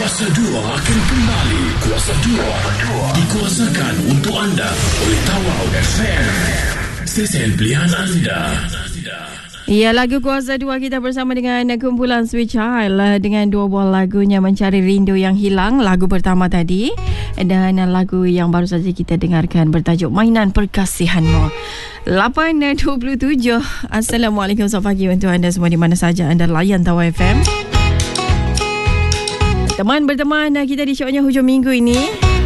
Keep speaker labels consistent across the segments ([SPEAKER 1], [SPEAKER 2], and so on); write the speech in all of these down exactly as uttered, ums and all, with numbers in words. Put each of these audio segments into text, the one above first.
[SPEAKER 1] Kuasa dua akan kembali. Kuasa dua dikuasakan untuk anda oleh Tawau F M, stesen pilihan anda.
[SPEAKER 2] Ya, lagu Kuasa dua kita bersama dengan kumpulan Sweet Child dengan dua buah lagunya Mencari Rindu Yang Hilang, lagu pertama tadi, dan lagu yang baru saja kita dengarkan bertajuk Mainan Perkasihanmu. lapan dua puluh tujuh. Assalamualaikum, selamat pagi untuk anda semua di mana saja anda layan Tawau F M. Teman berteman kita di shownya hujung minggu ini.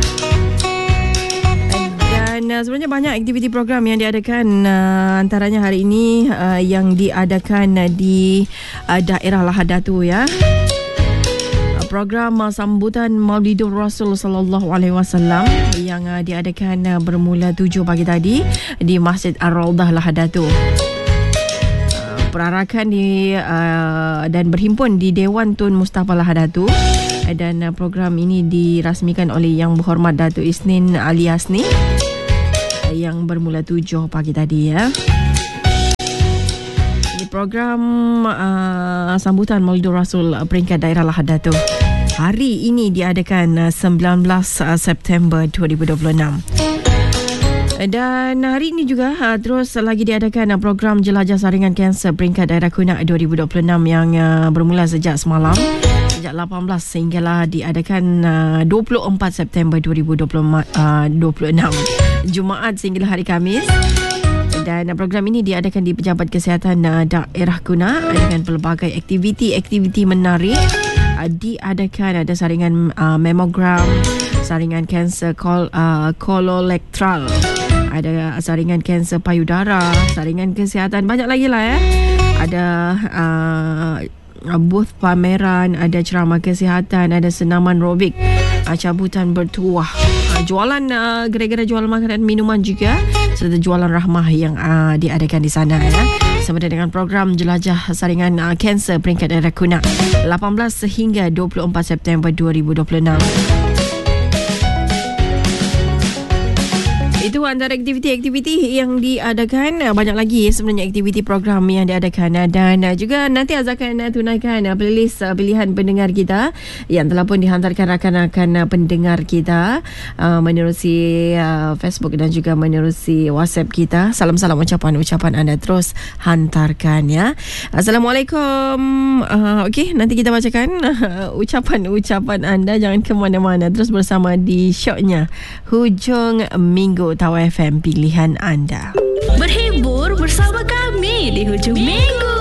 [SPEAKER 2] Dan uh, sebenarnya banyak aktiviti program yang diadakan, uh, antaranya hari ini uh, yang diadakan uh, di uh, daerah Lahad Datu ya. Uh, program uh, sambutan Maulidur Rasul sallallahu alaihi wasallam yang uh, diadakan uh, bermula tujuh pagi tadi di Masjid Ar-Raudah Lahad Datu. Uh, perarakan di uh, dan berhimpun di Dewan Tun Mustafa Lahad Datu. Dan uh, program ini dirasmikan oleh Yang Berhormat Datuk Isnin Ali Asni yang bermula tujuh pagi tadi ya. Di program uh, sambutan Maulidur Rasul peringkat daerah Lahad Datu hari ini diadakan uh, sembilan belas September dua ribu dua puluh enam. Dan hari ini juga uh, terus lagi diadakan uh, program jelajah saringan kanser peringkat daerah Kunak dua ribu dua puluh enam yang uh, bermula sejak semalam. Sejak lapan belas sehinggalah diadakan uh, dua puluh empat September dua ribu dua puluh enam, Jumaat sehinggalah hari Khamis. Dan uh, program ini diadakan di Pejabat Kesihatan uh, Daerah Kunak dengan pelbagai aktiviti-aktiviti menarik. Uh, diadakan ada saringan uh, mamogram, saringan kanser kol, uh, kololektral, ada saringan kanser payudara, saringan kesihatan, banyak lagi lah ya. Ada uh, booth pameran, ada ceramah kesihatan, ada senaman robik, cabutan bertuah, jualan uh, gara-gara jualan makanan minuman juga, serta jualan rahmah yang uh, diadakan di sana ya. Sama dengan program jelajah saringan uh, kanser peringkat daerah Kunak lapan belas sehingga dua puluh empat September dua ribu dua puluh enam. Itu antara aktiviti-aktiviti yang diadakan. Banyak lagi sebenarnya aktiviti program yang diadakan. Dan juga nanti Azhar akan tunaikan playlist pilihan pendengar kita yang telah pun dihantarkan rakan-rakan pendengar kita menerusi Facebook dan juga menerusi WhatsApp kita. Salam-salam ucapan-ucapan anda terus hantarkan ya. Assalamualaikum. uh, Okey, nanti kita bacakan ucapan-ucapan anda. Jangan ke mana-mana, terus bersama di shownya hujung minggu Tawau F M, pilihan anda.
[SPEAKER 3] Berhibur bersama kami di hujung minggu.